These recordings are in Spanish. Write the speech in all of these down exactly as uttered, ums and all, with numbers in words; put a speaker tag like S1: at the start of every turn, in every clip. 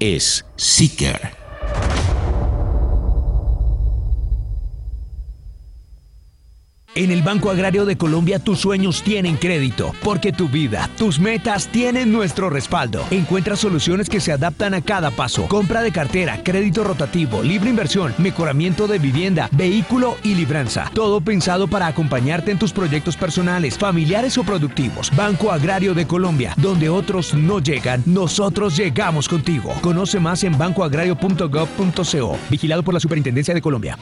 S1: es Seeker. En el Banco Agrario de Colombia tus sueños tienen crédito, porque tu vida, tus metas tienen nuestro respaldo. Encuentra soluciones que se adaptan a cada paso. Compra de cartera, crédito rotativo, libre inversión, mejoramiento de vivienda, vehículo y libranza. Todo pensado para acompañarte en tus proyectos personales, familiares o productivos. Banco Agrario de Colombia, donde otros no llegan, nosotros llegamos contigo. Conoce más en banco agrario punto gov punto co. Vigilado por la Superintendencia de Colombia.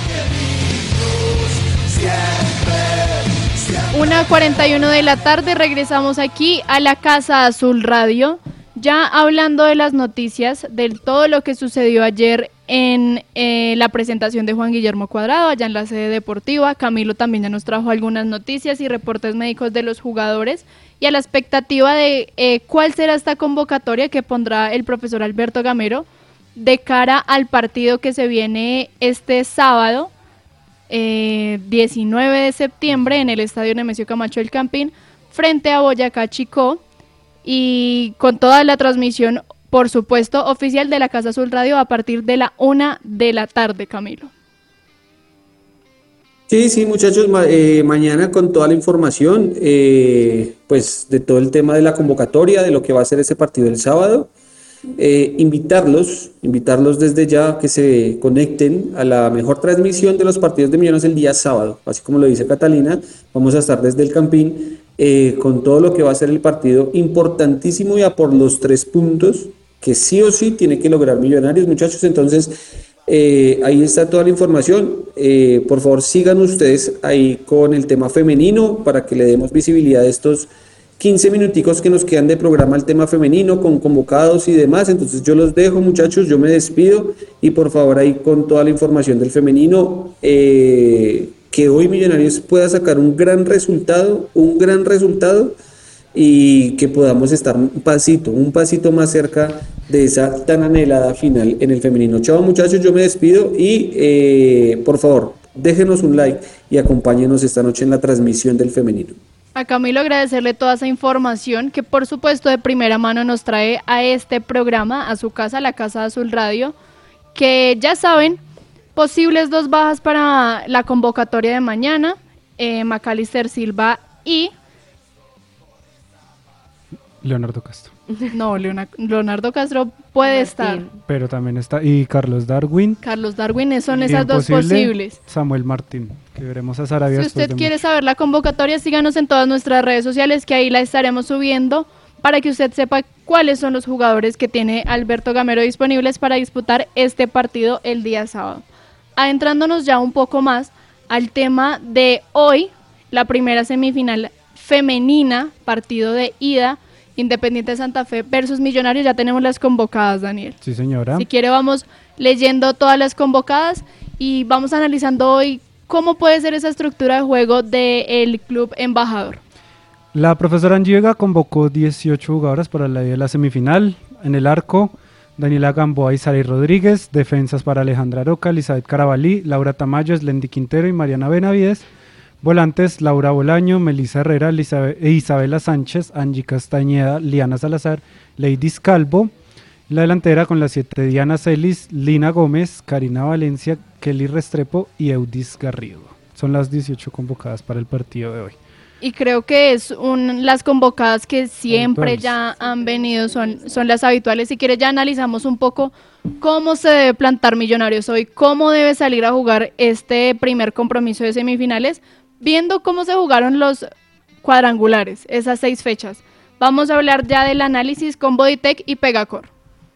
S2: una cuarenta y uno de la tarde, regresamos aquí a la Casa Azul Radio, ya hablando de las noticias, de todo lo que sucedió ayer en eh, la presentación de Juan Guillermo Cuadrado, allá en la sede deportiva. Camilo también ya nos trajo algunas noticias y reportes médicos de los jugadores, y a la expectativa de eh, cuál será esta convocatoria que pondrá el profesor Alberto Gamero de cara al partido que se viene este sábado, Eh, diecinueve de septiembre, en el estadio Nemesio Camacho del Campín, frente a Boyacá Chicó, y con toda la transmisión, por supuesto, oficial de la Casa Azul Radio a partir de la una de la tarde, Camilo.
S3: Sí, sí, muchachos, ma- eh, mañana con toda la información, eh, pues de todo el tema de la convocatoria, de lo que va a ser ese partido el sábado. Eh, invitarlos, invitarlos desde ya a que se conecten a la mejor transmisión de los partidos de Millonarios el día sábado, así como lo dice Catalina. Vamos a estar desde el Campín eh, con todo lo que va a ser el partido importantísimo y a por los tres puntos que sí o sí tiene que lograr Millonarios, muchachos. Entonces eh, ahí está toda la información. Eh, por favor, sigan ustedes ahí con el tema femenino para que le demos visibilidad a estos quince minuticos que nos quedan de programa al tema femenino, con convocados y demás. Entonces yo los dejo, muchachos, yo me despido, y por favor ahí con toda la información del femenino, eh, que hoy Millonarios pueda sacar un gran resultado, un gran resultado, y que podamos estar un pasito, un pasito más cerca de esa tan anhelada final en el femenino. Chao, muchachos, yo me despido, y eh, por favor, déjenos un like y acompáñenos esta noche en la transmisión del femenino.
S2: A Camilo agradecerle toda esa información que por supuesto de primera mano nos trae a este programa, a su casa, la Casa Azul Radio, que ya saben, posibles dos bajas para la convocatoria de mañana, eh, Macalister Silva y...
S4: Leonardo Castro.
S2: No, Leona- Leonardo Castro puede estar.
S4: Pero también está, y Carlos Darwin.
S2: Carlos Darwin, son
S4: Bien
S2: esas dos
S4: posible,
S2: posibles.
S4: Samuel Martín, que veremos a Sarabia.
S2: Si
S4: después
S2: usted
S4: de
S2: quiere
S4: mucho.
S2: saber la convocatoria, síganos en todas nuestras redes sociales, que ahí la estaremos subiendo para que usted sepa cuáles son los jugadores que tiene Alberto Gamero disponibles para disputar este partido el día sábado. Adentrándonos ya un poco más al tema de hoy, la primera semifinal femenina, partido de ida, Independiente Santa Fe versus Millonarios. Ya tenemos las convocadas, Daniel.
S4: Sí, señora.
S2: Si quiere, vamos leyendo todas las convocadas y vamos analizando hoy cómo puede ser esa estructura de juego del Club Embajador.
S4: La profesora Angie Vega convocó dieciocho jugadoras para la ida de la semifinal. En el arco, Daniela Gamboa y Sari Rodríguez. Defensas para Alejandra Roca, Elizabeth Carabalí, Laura Tamayo, Slendy Quintero y Mariana Benavides. Volantes, Laura Bolaño, Melissa Herrera, Lisabe- e Isabela Sánchez, Angie Castañeda, Liana Salazar, Leidis Calvo. La delantera con las siete, Diana Celis, Lina Gómez, Karina Valencia, Kelly Restrepo y Eudis Garrido. Son las dieciocho convocadas para el partido de hoy.
S2: Y creo que es un, las convocadas que siempre
S4: Habituales.
S2: ya han venido, son, son las habituales. Si quiere, ya analizamos un poco cómo se debe plantar Millonarios hoy, cómo debe salir a jugar este primer compromiso de semifinales, viendo cómo se jugaron los cuadrangulares, esas seis fechas. Vamos a hablar ya del análisis con Bodytech y Pegacor.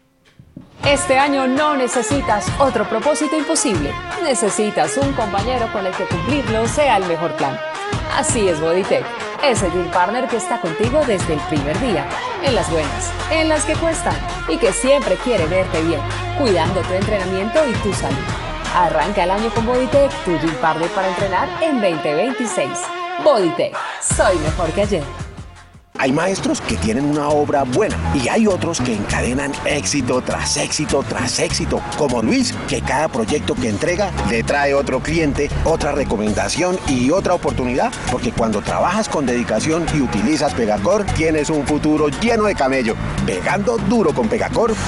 S5: Este año no necesitas otro propósito imposible. Necesitas un compañero con el que cumplirlo sea el mejor plan. Así es Bodytech, ese Gym Partner que está contigo desde el primer día, en las buenas, en las que cuestan y que siempre quiere verte bien, cuidando tu entrenamiento y tu salud. Arranca el año con Bodytech, tu Gym Partner para entrenar en veinte veintiséis. Bodytech, soy mejor que ayer.
S6: Hay maestros que tienen una obra buena y hay otros que encadenan éxito tras éxito tras éxito, como Luis, que cada proyecto que entrega le trae otro cliente, otra recomendación y otra oportunidad, porque cuando trabajas con dedicación y utilizas Pegacor, tienes un futuro lleno de camello. Pegando duro con Pegacor,